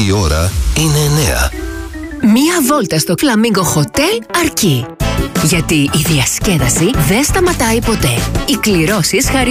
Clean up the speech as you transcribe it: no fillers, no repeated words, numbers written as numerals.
η ώρα είναι 9. Μία βόλτα στο Flamingo Hotel αρκεί. Γιατί η διασκέδαση δεν σταματάει ποτέ. Οι κληρώσεις